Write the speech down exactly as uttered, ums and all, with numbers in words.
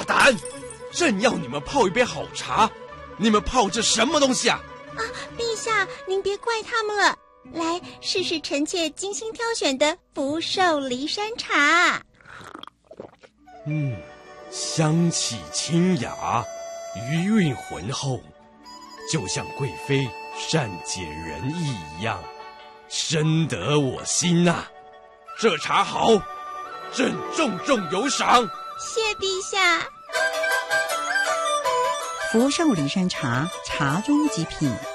大胆！朕要你们泡一杯好茶，你们泡这什么东西啊？ 啊，陛下，您别怪他们了。来，试试臣妾精心挑选的福寿梨山茶。 嗯，香气清雅，余韵浑厚，就像贵妃善解人意一样，深得我心呐、啊。这茶好，朕重重有赏。 谢陛下。 福寿梨山茶，茶中极品。